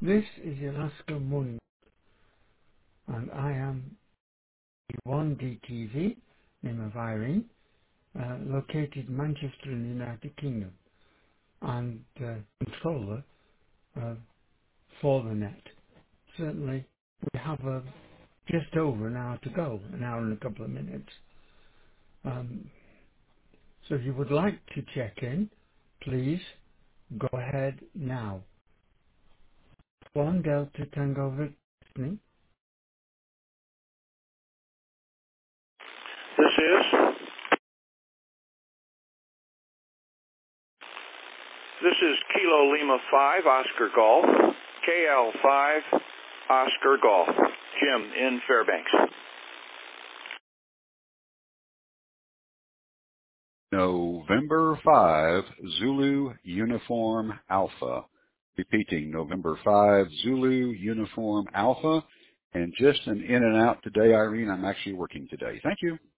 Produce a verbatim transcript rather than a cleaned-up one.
This is Alaska Morning, and I am one D T V, name of Irene, uh, located in Manchester in the United Kingdom, and uh, controller uh, for the net. Certainly, we have uh, just over an hour to go, an hour and a couple of minutes. Um, so if you would like to check in, please go ahead now. One Delta Tango Victory. This is this is Kilo Lima five Oscar Golf, K L five Oscar Golf, Jim in Fairbanks. November five, Zulu Uniform Alpha. Repeating, November five, Zulu Uniform Alpha. And just an in and out today, Irene. I'm actually working today. Thank you.